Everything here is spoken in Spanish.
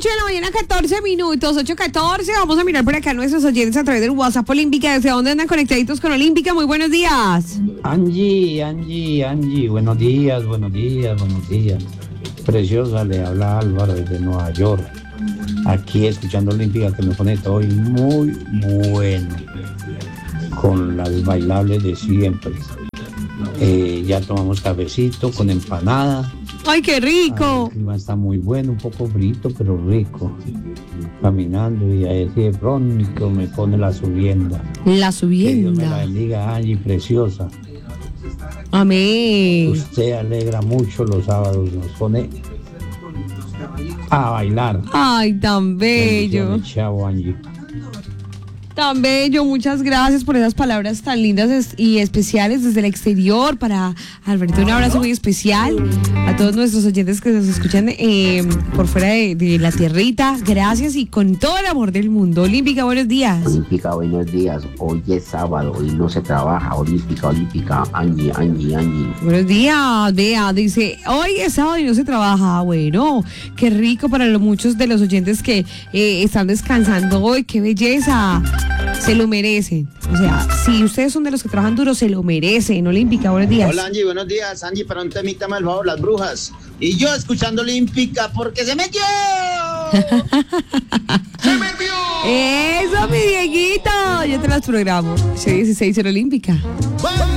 8 de la mañana, 14 minutos, 8:14. Vamos a mirar por acá a nuestros oyentes a través del WhatsApp Olímpica. ¿Desde dónde andan conectaditos con Olímpica? Muy buenos días. Angie, buenos días. Preciosa, le habla Álvaro desde Nueva York. Aquí escuchando Olímpica, que me pone todo muy bueno, con las bailables de siempre. Ya tomamos cafecito con empanada. ¡Ay, qué rico! El clima está muy bueno, un poco frito, pero rico. Caminando y ahí de pronto me pone la subienda. La Que Dios me la subienda. bendiga, Angie, preciosa. Amén. Usted alegra mucho los sábados, nos pone a bailar. Ay, tan bello. Bendiciones, chao, Angie. Tan bello, muchas gracias por esas palabras tan lindas y especiales desde el exterior. Para Alberto, un abrazo muy especial. A todos nuestros oyentes que nos escuchan por fuera de la tierrita, gracias y con todo el amor del mundo. Olímpica, buenos días. Olímpica, buenos días. Hoy es sábado, hoy no se trabaja. Olímpica, Angie. Buenos días, Bea, dice, hoy es sábado y no se trabaja. Bueno, qué rico para los muchos de los oyentes que están descansando hoy, qué belleza. Se lo merecen. O sea, si ustedes son de los que trabajan duro, se lo merecen. Olímpica, buenos días. Hola Angie, buenos días. Angie, para un temita mal favor, las brujas. Y yo escuchando Olímpica porque se metió. ¡Se metió! Eso, mi Dieguito. Yo te las programo. 16 en Olímpica.